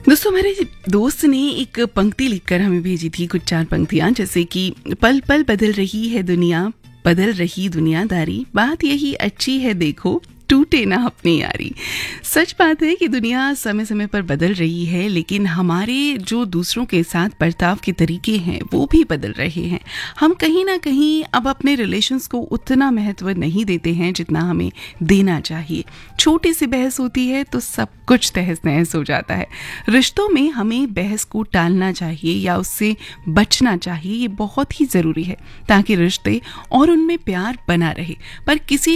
दोस्तों, मेरे दोस्त ने एक पंक्ति लिखकर हमें भेजी थी, कुछ 4 पंक्तियां, जैसे कि पल पल बदल रही है दुनिया, बदल रही दुनियादारी, बात यही अच्छी है देखो टूटे ना अपनी यारी। सच बात है कि दुनिया समय समय पर बदल रही है, लेकिन हमारे जो दूसरों के साथ बर्ताव के तरीके हैं वो भी बदल रहे हैं। हम कहीं ना कहीं अब अपने रिलेशंस को उतना महत्व नहीं देते हैं जितना हमें देना चाहिए। छोटी सी बहस होती है तो सब कुछ तहस नहस हो जाता है। रिश्तों में हमें बहस को टालना चाहिए या उससे बचना चाहिए, ये बहुत ही ज़रूरी है ताकि रिश्ते और उनमें प्यार बना रहे। पर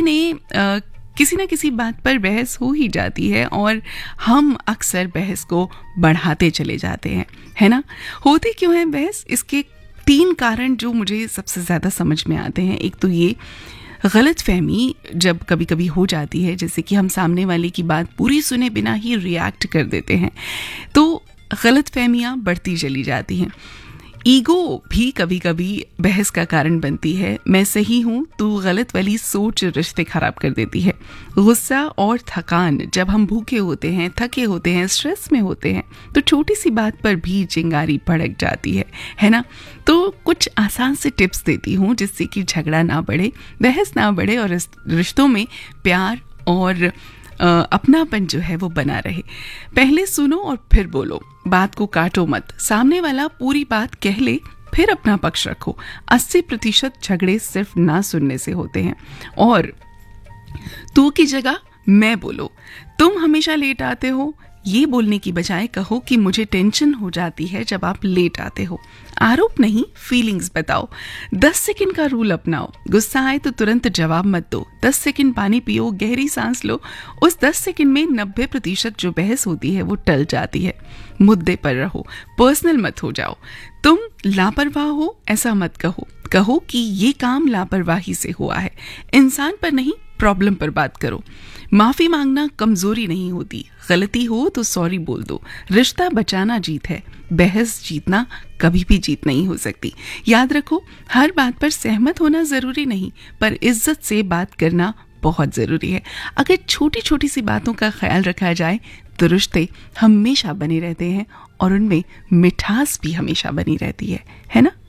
किसी न किसी बात पर बहस हो ही जाती है और हम अक्सर बहस को बढ़ाते चले जाते हैं, है ना। होती क्यों है बहस? इसके 3 कारण जो मुझे सबसे ज़्यादा समझ में आते हैं। एक तो ये गलतफहमी जब कभी कभी हो जाती है, जैसे कि हम सामने वाले की बात पूरी सुने बिना ही रिएक्ट कर देते हैं, तो गलतफहमियां बढ़ती चली जाती हैं। ईगो भी कभी कभी बहस का कारण बनती है। मैं सही हूँ, तू गलत वाली सोच रिश्ते खराब कर देती है। गुस्सा और थकान, जब हम भूखे होते हैं, थके होते हैं, स्ट्रेस में होते हैं, तो छोटी सी बात पर भी चिंगारी भड़क जाती है ना। तो कुछ आसान से टिप्स देती हूँ जिससे कि झगड़ा ना बढ़े, बहस ना बढ़े और रिश्तों में प्यार और अपनापन जो है वो बना रहे। पहले सुनो और फिर बोलो, बात को काटो मत। सामने वाला पूरी बात कह ले फिर अपना पक्ष रखो। 80% झगड़े सिर्फ ना सुनने से होते हैं। और तू की जगह मैं बोलो। तुम हमेशा लेट आते हो, ये बोलने की बजाय कहो कि मुझे टेंशन हो जाती है जब आप लेट आते हो। आरोप नहीं, फीलिंग्स बताओ। 10 सेकंड का रूल अपनाओ। गुस्सा आए तो तुरंत जवाब मत दो। 10 सेकंड पानी पियो, गहरी सांस लो। उस 10 सेकंड में 90% जो बहस होती है वो टल जाती है। मुद्दे पर रहो, पर्सनल मत हो जाओ। तुम लापरवाह हो ऐसा मत कहो कि ये काम लापरवाही से हुआ है। इंसान पर नहीं, प्रॉब्लम पर बात करो। माफी मांगना कमजोरी नहीं होती, गलती हो तो सॉरी बोल दो। रिश्ता बचाना जीत है, बहस जीतना कभी भी जीत नहीं हो सकती। याद रखो, हर बात पर सहमत होना जरूरी नहीं, पर इज्जत से बात करना बहुत जरूरी है। अगर छोटी छोटी सी बातों का ख्याल रखा जाए तो रिश्ते हमेशा बने रहते हैं और उनमें मिठास भी हमेशा बनी रहती है ना।